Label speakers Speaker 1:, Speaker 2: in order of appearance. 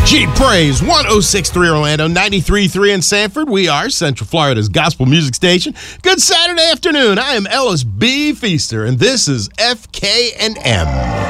Speaker 1: G Praise, 106.3 Orlando, 93.3 in Sanford. We are Central Florida's gospel music station. Good Saturday afternoon. I am Ellis B. Feaster, and this is FK&M.